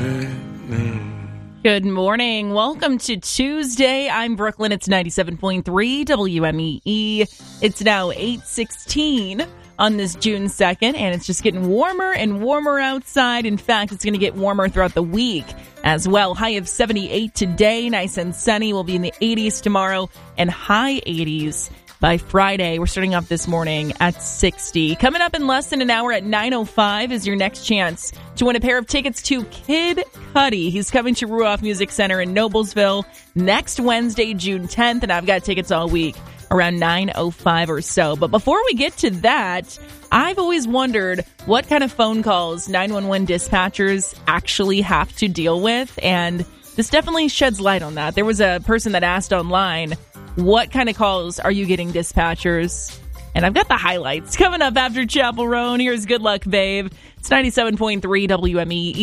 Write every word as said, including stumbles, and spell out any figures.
Good morning. Welcome to Tuesday. I'm Brooklyn. It's ninety-seven point three W M E E. It's now eight sixteen on this June second, and it's just getting warmer and warmer outside. In fact, it's going to get warmer throughout the week as well. High of seventy-eight today, nice and sunny. We'll be in the eighties tomorrow and high eighties by Friday. We're starting off this morning at sixty. Coming up in less than an hour at nine oh five is your next chance to win a pair of tickets to Kid Cudi. He's coming to Ruoff Music Center in Noblesville next Wednesday, June tenth, and I've got tickets all week around nine oh five or so. But before we get to that, I've always wondered what kind of phone calls nine one one dispatchers actually have to deal with, and this definitely sheds light on that. There was a person that asked online, what kind of calls are you getting, dispatchers? And I've got the highlights coming up after Chapel Roan. Here's Good Luck, Babe. It's ninety-seven point three W M E E.